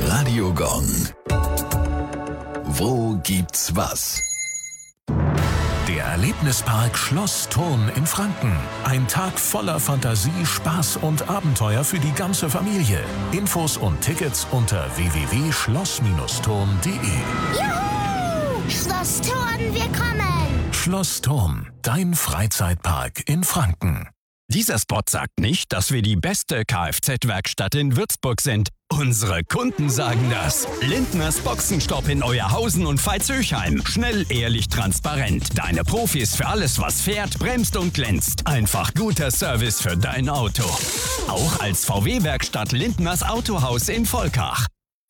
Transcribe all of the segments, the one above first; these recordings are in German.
Radio Gong. Wo gibt's was? Der Erlebnispark Schloss Thurn in Franken. Ein Tag voller Fantasie, Spaß und Abenteuer für die ganze Familie. Infos und Tickets unter www.schloss-thurn.de. Juhu! Schloss Thurn, wir kommen! Schloss Thurn, dein Freizeitpark in Franken. Dieser Spot sagt nicht, dass wir die beste Kfz-Werkstatt in Würzburg sind. Unsere Kunden sagen das. Lindners Boxenstopp in Euerhausen und Veitshöchheim. Schnell, ehrlich, transparent. Deine Profis für alles, was fährt, bremst und glänzt. Einfach guter Service für dein Auto. Auch als VW-Werkstatt Lindners Autohaus in Volkach.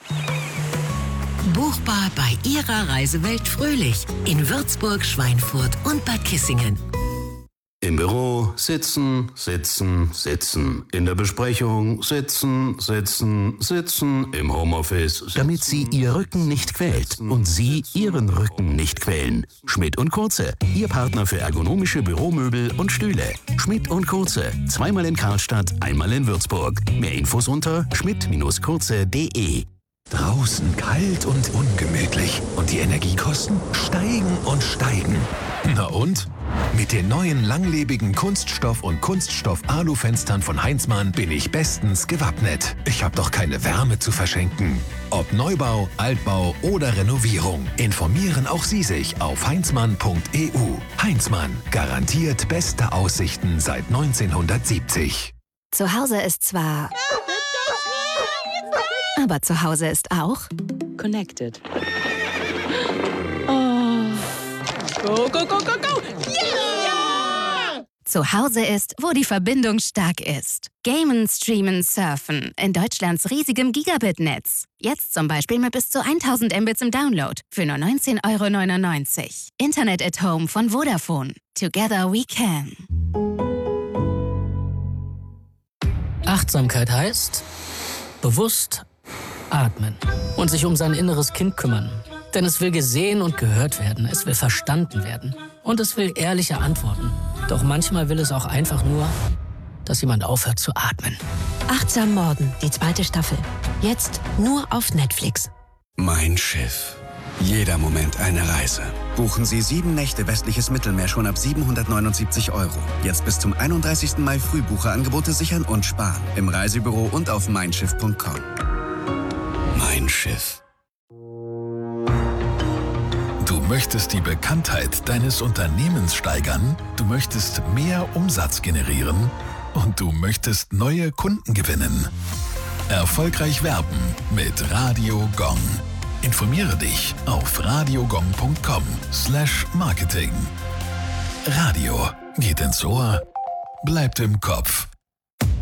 Buchbar bei Ihrer Reisewelt Fröhlich in Würzburg, Schweinfurt und Bad Kissingen. Im Büro sitzen, sitzen, sitzen. In der Besprechung sitzen, sitzen, sitzen. Im Homeoffice sitzen. Damit Sie Ihr Rücken nicht quält und Sie Ihren Rücken nicht quälen. Schmidt & Kurze, Ihr Partner für ergonomische Büromöbel und Stühle. Schmidt & Kurze, zweimal in Karlstadt, einmal in Würzburg. Mehr Infos unter schmidt-kurze.de. Draußen kalt und ungemütlich und die Energiekosten steigen und steigen. Na und? Mit den neuen langlebigen Kunststoff- und Kunststoff-Alu-Fenstern von Heinzmann bin ich bestens gewappnet. Ich habe doch keine Wärme zu verschenken. Ob Neubau, Altbau oder Renovierung, informieren auch Sie sich auf heinzmann.eu. Heinzmann, garantiert beste Aussichten seit 1970. Zu Hause ist zwar... Aber zu Hause ist auch... Connected. Oh. Go, go, go, go, go! Yeah! Zu Hause ist, wo die Verbindung stark ist. Gamen, streamen, surfen. In Deutschlands riesigem Gigabit-Netz. Jetzt zum Beispiel mit bis zu 1000 Mbits im Download. Für nur 19,99 €. Internet at Home von Vodafone. Together we can. Achtsamkeit heißt... bewusst atmen und sich um sein inneres Kind kümmern. Denn es will gesehen und gehört werden, es will verstanden werden und es will ehrliche Antworten. Doch manchmal will es auch einfach nur, dass jemand aufhört zu atmen. Achtsam Morden, die 2. Staffel. Jetzt nur auf Netflix. Mein Schiff. Jeder Moment eine Reise. Buchen Sie 7 Nächte westliches Mittelmeer schon ab 779 €. Jetzt bis zum 31. Mai Frühbucherangebote sichern und sparen. Im Reisebüro und auf meinschiff.com. Mein Schiff. Du möchtest die Bekanntheit deines Unternehmens steigern, du möchtest mehr Umsatz generieren und du möchtest neue Kunden gewinnen. Erfolgreich werben mit Radio Gong. Informiere dich auf radiogong.com/marketing. Radio geht ins Ohr, bleibt im Kopf.